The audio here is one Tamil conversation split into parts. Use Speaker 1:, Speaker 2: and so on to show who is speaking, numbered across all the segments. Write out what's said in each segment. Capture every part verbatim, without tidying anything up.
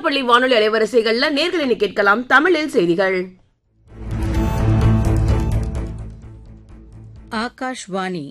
Speaker 1: திருச்சிராப்பள்ளி வானொலி அலைவரிசைகள்ல நேர்களை கேட்கலாம் தமிழில் செய்திகள்.
Speaker 2: ஆகாஷ்வாணி.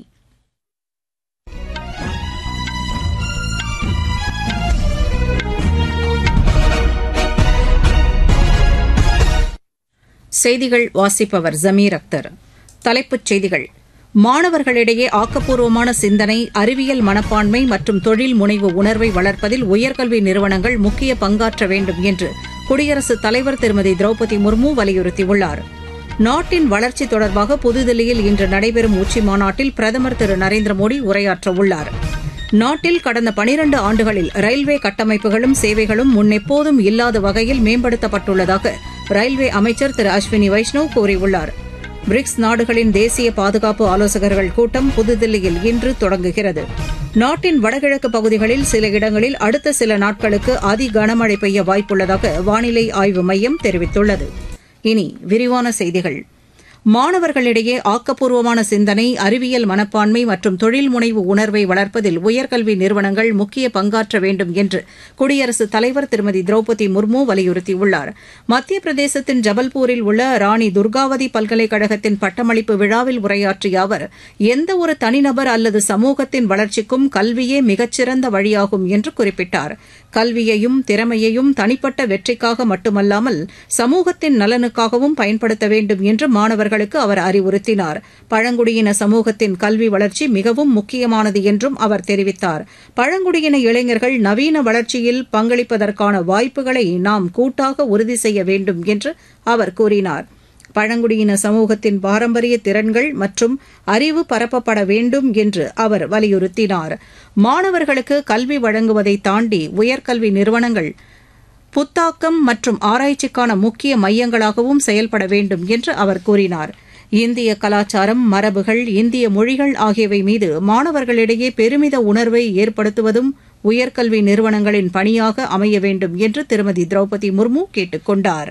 Speaker 2: செய்திகள் வாசிப்பவர் ஜமீர் அக்தர். தலைப்புச் செய்திகள். மாணவர்களிடையே ஆக்கப்பூர்வமான சிந்தனை, அறிவியல் மனப்பான்மை மற்றும் தொழில் முனைவு உணர்வை வளர்ப்பதில் உயர்கல்வி நிறுவனங்கள் முக்கிய பங்காற்ற வேண்டும் என்று குடியரசுத் தலைவர் திருமதி திரௌபதி முர்மு வலியுறுத்தியுள்ளார். நாட்டின் வளர்ச்சி தொடர்பாக புதுதில்லியில் இன்று நடைபெறும் உச்சிமாநாட்டில் பிரதமர் திரு நரேந்திர மோடி உரையாற்றவுள்ளார். நாட்டில் கடந்த பனிரண்டு ஆண்டுகளில் ரயில்வே கட்டமைப்புகளும் சேவைகளும் முன்னெப்போதும் இல்லாத வகையில் மேம்படுத்தப்பட்டுள்ளதாக ரயில்வே அமைச்சர் திரு அஸ்வினி வைஷ்ணவ் கூறியுள்ளார். பிரிக்ஸ் நாடுகளின் தேசிய பாதுகாப்பு ஆலோசகர்கள் கூட்டம் புதுதில்லியில் இன்று தொடங்குகிறது. நாட்டின் வடகிழக்கு பகுதிகளில் சில இடங்களில் அடுத்த சில நாட்களுக்கு அதி கனமழை பெய்ய வாய்ப்புள்ளதாக வானிலை ஆய்வு மையம் தெரிவித்துள்ளது. இனி விரிவான செய்திகள். மாணவர்களிடையே ஆக்கப்பூர்வமான சிந்தனை, அறிவியல் மனப்பான்மை மற்றும் தொழில் முனைவு உணர்வை வளர்ப்பதில் உயர்கல்வி நிறுவனங்கள் முக்கிய பங்காற்ற வேண்டும் என்று குடியரசுத் தலைவர் திருமதி திரௌபதி முர்மு வலியுறுத்தியுள்ளார். மத்திய பிரதேசத்தின் ஜபல்பூரில் உள்ள ராணி துர்காவதி பல்கலைக்கழகத்தின் பட்டமளிப்பு விழாவில் உரையாற்றிய அவர், எந்தவொரு தனிநபர் அல்லது சமூகத்தின் வளர்ச்சிக்கும் கல்வியே மிகச்சிறந்த வழியாகும் என்று குறிப்பிட்டார். கல்வியையும் திறமையையும் தனிப்பட்ட வெற்றிக்காக மட்டுமல்லாமல் சமூகத்தின் நலனுக்காகவும் பயன்படுத்த வேண்டும் என்று மாணவர்களுக்கு அவர் அறிவுறுத்தினார். பழங்குடியின சமூகத்தின் கல்வி வளர்ச்சி மிகவும் முக்கியமானது என்றும் அவர் தெரிவித்தார். பழங்குடியின இளைஞர்கள் நவீன வளர்ச்சியில் பங்களிப்பதற்கான வாய்ப்புகளை நாம் கூட்டாக உறுதி செய்ய வேண்டும் என்று அவர் கூறினார். பழங்குடியின சமூகத்தின் பாரம்பரிய திறன்கள் மற்றும் அறிவு பரப்பப்பட வேண்டும் என்று அவர் வலியுறுத்தினார். மாணவர்களுக்கு கல்வி வழங்குவதை தாண்டி உயர்கல்வி நிறுவனங்கள் புத்தாக்கம் மற்றும் ஆராய்ச்சிக்கான முக்கிய மையங்களாகவும் செயல்பட வேண்டும் என்று அவர் கூறினார். இந்திய கலாச்சாரம், மரபுகள், இந்திய மொழிகள் ஆகியவை மீது மாணவர்களிடையே பெருமித உணர்வை ஏற்படுத்துவதும் உயர்கல்வி நிறுவனங்களின் பணியாக அமைய வேண்டும் என்று திருமதி திரௌபதி முர்மு கேட்டுக் கொண்டார்.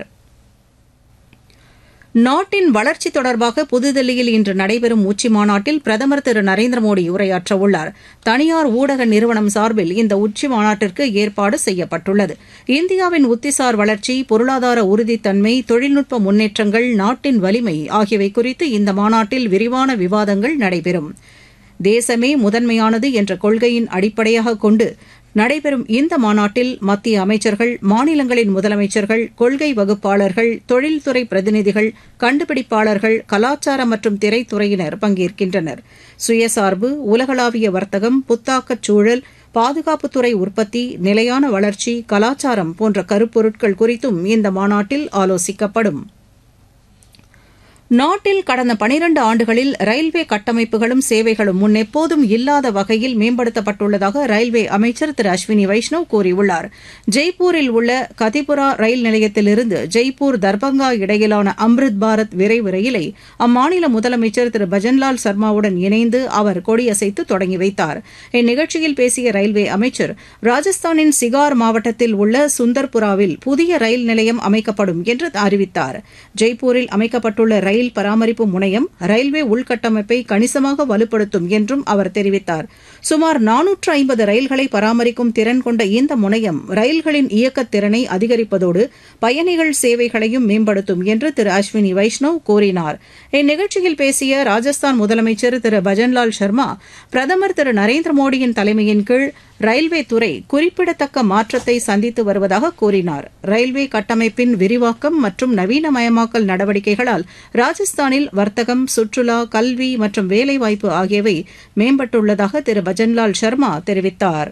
Speaker 2: நாட்டின் வளர்ச்சி தொடர்பாக புதுதில்லியில் இன்று நடைபெறும் உச்சிமாநாட்டில் பிரதமர் திரு நரேந்திர மோடி உரையாற்றவுள்ளார். தனியார் ஊடக நிறுவனம் சார்பில் இந்த உச்சிமாநாட்டிற்கு ஏற்பாடு செய்யப்பட்டுள்ளது. இந்தியாவின் உத்திசார் வளர்ச்சி, பொருளாதார உறுதித்தன்மை, தொழில்நுட்ப முன்னேற்றங்கள், நாட்டின் வலிமை ஆகியவை குறித்து இந்த மாநாட்டில் விரிவான விவாதங்கள் நடைபெறும். தேசமே முதன்மையானது என்ற கொள்கையின் அடிப்படையாக கொண்டு நடைபெறும் இந்த மாநாட்டில் மத்திய அமைச்சர்கள், மாநிலங்களின் முதலமைச்சர்கள், கொள்கை வகுப்பாளர்கள், தொழில்துறை பிரதிநிதிகள், கண்டுபிடிப்பாளர்கள், கலாச்சார மற்றும் திரைத்துறையினர் பங்கேற்கின்றனர். சுயசார்பு, உலகளாவிய வர்த்தகம், புத்தாக்கச் சூழல், பாதுகாப்புத்துறை உற்பத்தி, நிலையான வளர்ச்சி, கலாச்சாரம் போன்ற கருப்பொருட்கள் குறித்தும் இந்த மாநாட்டில் ஆலோசிக்கப்படும். நாட்டில் கடந்த பனிரண்டு ஆண்டுகளில் ரயில்வே கட்டமைப்புகளும் சேவைகளும் முன்னெப்போதும் இல்லாத வகையில் மேம்படுத்தப்பட்டுள்ளதாக ரயில்வே அமைச்சர் திரு அஸ்வினி வைஷ்ணவ் கூறியுள்ளார். ஜெய்ப்பூரில் உள்ள கதிபுரா ரயில் நிலையத்திலிருந்து ஜெய்ப்பூர் தர்பங்கா இடையிலான அம்ரித் பாரத் விரைவு ரயிலை அம்மாநில முதலமைச்சர் திரு பஜன்லால் சர்மாவுடன் இணைந்து அவர் கொடியசைத்து தொடங்கி வைத்தார். இந்நிகழ்ச்சியில் பேசிய ரயில்வே அமைச்சர், ராஜஸ்தானின் சிகார் மாவட்டத்தில் உள்ள சுந்தர்புராவில் புதிய ரயில் நிலையம் அமைக்கப்படும் என்று அறிவித்தார். ஜெய்ப்பூரில் அமைக்கப்பட்டுள்ள ரயில் ரயில் பராமரிப்பு முனையம் ரயில்வே உள்கட்டமைப்பை கணிசமாக வலுப்படுத்தும் என்றும் அவர் தெரிவித்தார். சுமார் நானூற்று ஐம்பது ரயில்களை பராமரிக்கும் திறன் கொண்ட இந்த முனையம் ரயில்களின் இயக்கத் திறனை அதிகரிப்பதோடு பயணிகள் சேவைகளையும் மேம்படுத்தும் என்று திரு அஸ்வினி வைஷ்ணவ் கூறினார். இந்நிகழ்ச்சியில் பேசிய ராஜஸ்தான் முதலமைச்சர் திரு பஜன்லால் சர்மா, பிரதமர் திரு நரேந்திர மோடியின் தலைமையின் கீழ் ரயில்வே துறை குறிப்பிடத்தக்க மாற்றத்தை சந்தித்து வருவதாக கூறினார். ரயில்வே கட்டமைப்பின் விரிவாக்கம் மற்றும் நவீனமயமாக்கல் நடவடிக்கைகளால் ராஜஸ்தானில் வர்த்தகம், சுற்றுலா, கல்வி மற்றும் வேலைவாய்ப்பு ஆகியவை மேம்பட்டுள்ளதாக திரு பஜன்லால் சர்மா தெரிவித்தார்.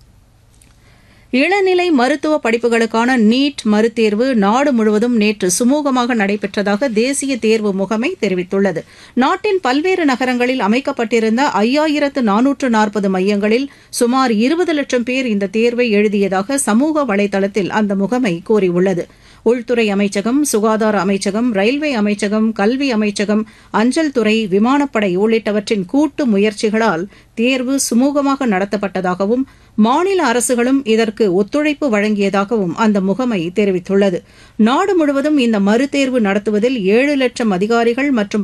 Speaker 2: இளநிலை மருத்துவ படிப்புகளுக்கான நீட் மறுதேர்வு நாடு முழுவதும் நேற்று சுமூகமாக நடைபெற்றதாக தேசிய தேர்வு முகமை தெரிவித்துள்ளது. நாட்டின் பல்வேறு நகரங்களில் அமைக்கப்பட்டிருந்த ஐயாயிரத்து நானூற்று நாற்பது மையங்களில் சுமார் இருபது லட்சம் பேர் இந்த தேர்வை எழுதியதாக சமூக வலைதளத்தில் அந்த முகமை கூறியுள்ளது. உள்துறை அமைச்சகம், சுகாதார அமைச்சகம், ரயில்வே அமைச்சகம், கல்வி அமைச்சகம், அஞ்சல் துறை, விமானப்படை உள்ளிட்டவற்றின் கூட்டு முயற்சிகளால் தேர்வு சுமூகமாக நடத்தப்பட்டதாகவும் மாநில அரசுகளும் இதற்கு ஒத்துழைப்பு வழங்கியதாகவும் அந்த முகமை தெரிவித்துள்ளது. நாடு முழுவதும் இந்த மறுதேர்வு நடத்துவதில் ஏழு லட்சம் அதிகாரிகள் மற்றும்